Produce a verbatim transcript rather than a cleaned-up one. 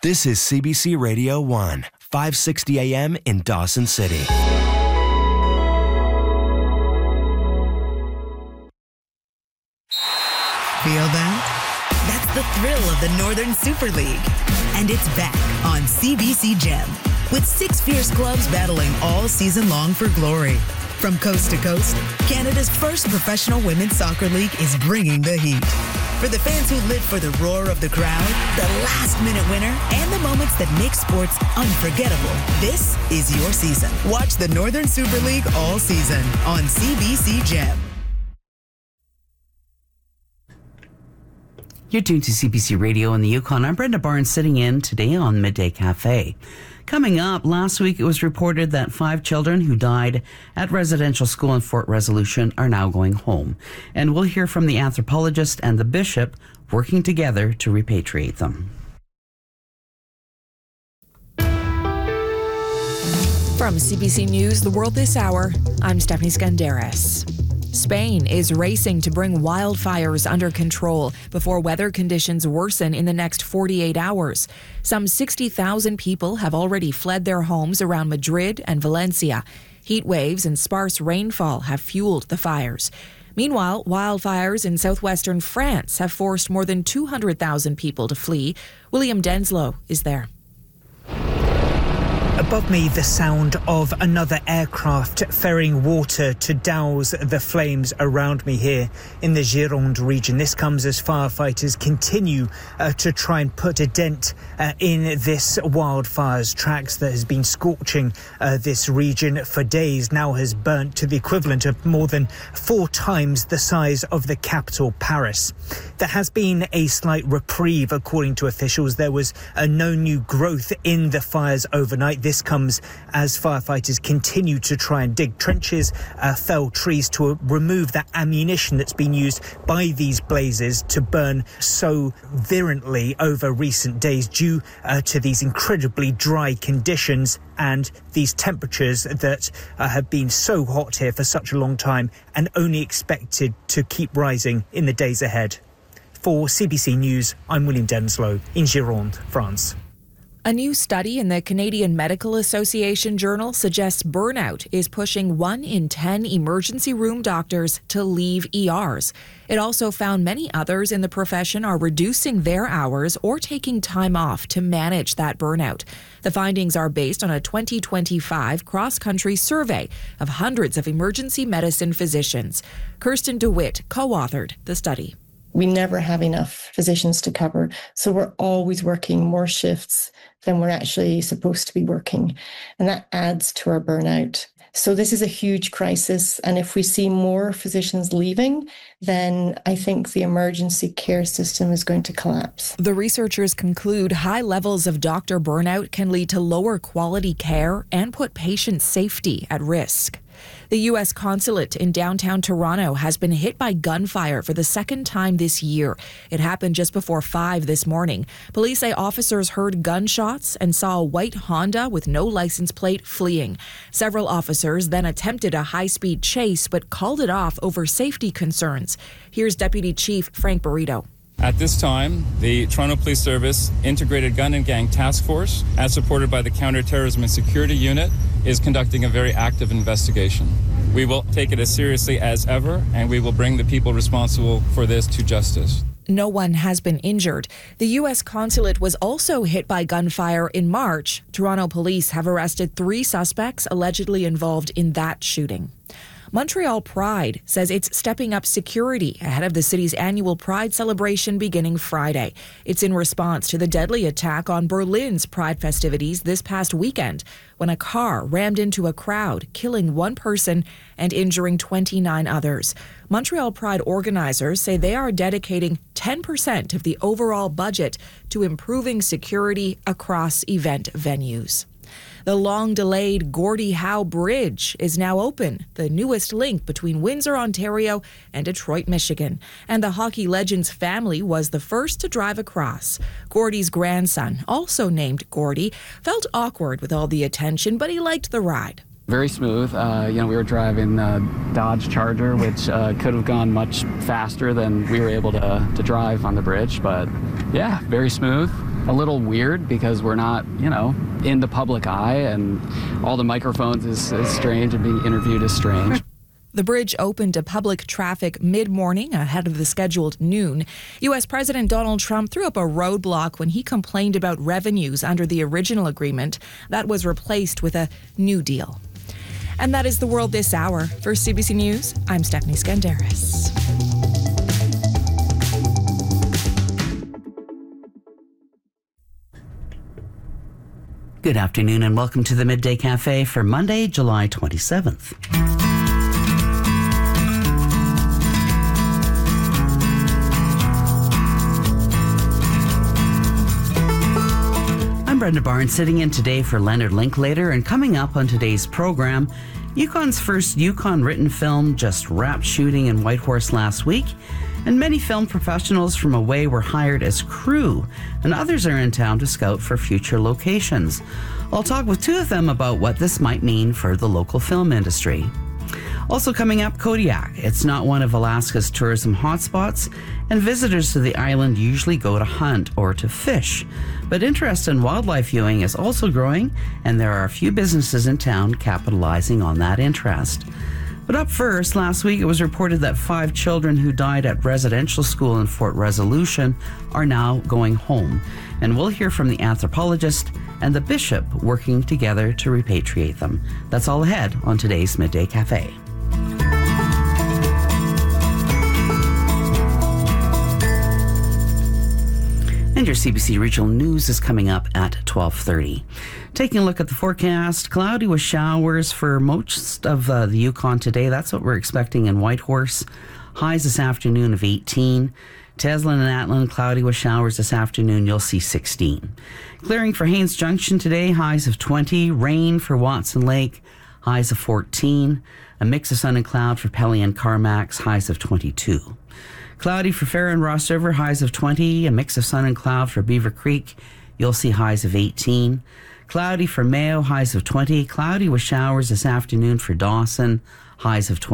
This is C B C Radio one, five sixty A M in Dawson City. Feel that? That's the thrill of the Northern Super League. And it's back on C B C Gem, with six fierce clubs battling all season long for glory. From coast to coast, Canada's first professional women's soccer league is bringing the heat. For the fans who live for the roar of the crowd, the last-minute winner, and the moments that make sports unforgettable, this is your season. Watch the Northern Super League all season on C B C Gem. You're tuned to C B C Radio in the Yukon. I'm Brenda Barnes, sitting in today on Midday Cafe. Coming up, last week it was reported that five children who died at residential school in Fort Resolution are now going home. And we'll hear from the anthropologist and the bishop working together to repatriate them. From C B C News, The World This Hour, I'm Stephanie Skandaris. Spain is racing to bring wildfires under control before weather conditions worsen in the next forty-eight hours. Some sixty thousand people have already fled their homes around Madrid and Valencia. Heat waves and sparse rainfall have fueled the fires. Meanwhile, wildfires in southwestern France have forced more than two hundred thousand people to flee. William Denslow is there. Above me, the sound of another aircraft ferrying water to douse the flames around me here in the Gironde region. This comes as firefighters continue uh, to try and put a dent uh, in this wildfire's tracks that has been scorching uh, this region for days, now has burnt to the equivalent of more than four times the size of the capital, Paris. There has been a slight reprieve, according to officials. There was uh, no new growth in the fires overnight. This comes as firefighters continue to try and dig trenches, uh, fell trees to remove that ammunition that's been used by these blazes to burn so virulently over recent days due uh, to these incredibly dry conditions and these temperatures that uh, have been so hot here for such a long time and only expected to keep rising in the days ahead. For C B C News, I'm William Denslow in Gironde, France. A new study in the Canadian Medical Association Journal suggests burnout is pushing one in ten emergency room doctors to leave E Rs. It also found many others in the profession are reducing their hours or taking time off to manage that burnout. The findings are based on a twenty twenty-five cross-country survey of hundreds of emergency medicine physicians. Kirsten DeWitt co-authored the study. We never have enough physicians to cover, so we're always working more shifts than we're actually supposed to be working, and that adds to our burnout. So this is a huge crisis, and if we see more physicians leaving, then I think the emergency care system is going to collapse. The researchers conclude high levels of doctor burnout can lead to lower quality care and put patient safety at risk. The U S consulate in downtown Toronto has been hit by gunfire for the second time this year. It happened just before five this morning. Police say officers heard gunshots and saw a white Honda with no license plate fleeing. Several officers then attempted a high-speed chase but called it off over safety concerns. Here's Deputy Chief Frank Burrito. At this time, the Toronto Police Service Integrated Gun and Gang Task Force, as supported by the Counterterrorism and Security Unit, is conducting a very active investigation. We will take it as seriously as ever, and we will bring the people responsible for this to justice. No one has been injured. The U S consulate was also hit by gunfire in March. Toronto police have arrested three suspects allegedly involved in that shooting. Montreal Pride says it's stepping up security ahead of the city's annual Pride celebration beginning Friday. It's in response to the deadly attack on Berlin's Pride festivities this past weekend when a car rammed into a crowd, killing one person and injuring twenty-nine others. Montreal Pride organizers say they are dedicating ten percent of the overall budget to improving security across event venues. The long-delayed Gordie Howe Bridge is now open, the newest link between Windsor, Ontario and Detroit, Michigan. And the hockey legend's family was the first to drive across. Gordie's grandson, also named Gordie, felt awkward with all the attention, but he liked the ride. Very smooth. Uh, you know, we were driving a Dodge Charger, which uh, could have gone much faster than we were able to, to drive on the bridge. But yeah, very smooth. a little weird because we're not, you know, in the public eye, and all the microphones is, is strange, and being interviewed is strange. The bridge opened to public traffic mid-morning ahead of the scheduled noon. U S President Donald Trump threw up a roadblock when he complained about revenues under the original agreement that was replaced with a new deal. And that is the world this hour. For C B C News, I'm Stephanie Skandaris. Good afternoon and welcome to the Midday Cafe for Monday, July twenty-seventh. I'm Brenda Barnes, sitting in today for Leonard Linklater, and coming up on today's program, Yukon's first Yukon-written film just wrapped shooting in Whitehorse last week, and many film professionals from away were hired as crew, and others are in town to scout for future locations. I'll talk with two of them about what this might mean for the local film industry. Also coming up, Kodiak. It's not one of Alaska's tourism hotspots, and visitors to the island usually go to hunt or to fish. But interest in wildlife viewing is also growing, and there are a few businesses in town capitalizing on that interest. But up first, last week it was reported that five children who died at residential school in Fort Resolution are now going home. And we'll hear from the anthropologist and the bishop working together to repatriate them. That's all ahead on today's Midday Cafe. And your C B C Regional News is coming up at twelve thirty. Taking a look at the forecast, cloudy with showers for most of uh, the Yukon today. That's what we're expecting in Whitehorse. Highs this afternoon of eighteen. Teslin and Atlin, cloudy with showers this afternoon. You'll see sixteen. Clearing for Haines Junction today, highs of twenty. Rain for Watson Lake, highs of fourteen. A mix of sun and cloud for Pelly and Carmax, highs of twenty-two. Cloudy for Fair and Ross River, highs of twenty. A mix of sun and cloud for Beaver Creek. You'll see highs of eighteen. Cloudy for Mayo, highs of twenty. Cloudy with showers this afternoon for Dawson, highs of twenty.